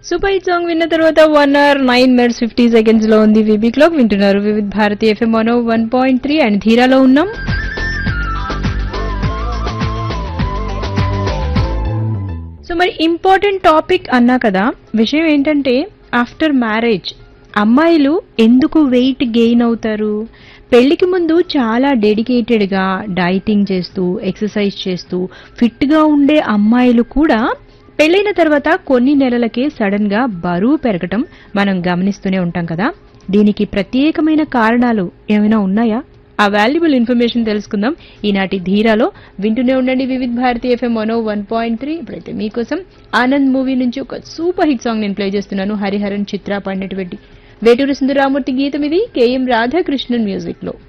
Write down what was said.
Super hit song విన్న తర్వాత 1 hour 9 minutes 50 seconds లో ఉంది విబీ క్లాక్. వింటున్నారు వివిధ్ భారతి ఎఫ్ఎం 101.3 అండ్ ధీరాలో ఉన్నాం. సో మరి ఇంపార్టెంట్ టాపిక్ అన్నా కదా, విషయం ఏంటంటే ఆఫ్టర్ మ్యారేజ్ అమ్మాయిలు ఎందుకు వెయిట్ గెయిన్ అవుతారు? పెళ్లికి ముందు చాలా డెడికేటెడ్ గా డైటింగ్ చేస్తూ ఎక్సర్సైజ్ చేస్తూ ఫిట్ గా ఉండే అమ్మాయిలు కూడా పెళ్లైన తర్వాత కొన్ని నెలలకే సడన్ గా బరువు పెరగటం మనం గమనిస్తూనే ఉంటాం కదా. దీనికి ప్రత్యేకమైన కారణాలు ఏమైనా ఉన్నాయా? ఆ వాల్యుబుల్ ఇన్ఫర్మేషన్ తెలుసుకుందాం ఈనాటి ధీరాలో. వింటూనే ఉండండి వివిధ్ భారతి ఎఫ్ఎం 101.3. ఇప్పుడైతే మీకోసం ఆనంద్ మూవీ నుంచి ఒక సూపర్ హిట్ సాంగ్ నేను ప్లే చేస్తున్నాను. హరిహరన్ చిత్ర పాడినటువంటి వేటూరి సుందరరామూర్తి గీతం ఇది. కేఎం రాధాకృష్ణన్ మ్యూజిక్ లో.